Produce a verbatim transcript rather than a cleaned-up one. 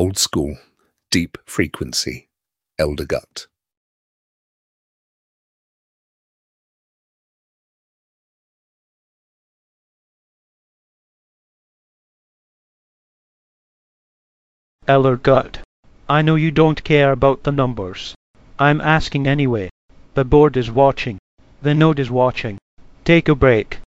Old school, deep frequency, Elder Gut. Elder Gut, I know you don't care about the numbers. I'm asking anyway. The board is watching. The node is watching. Take a break.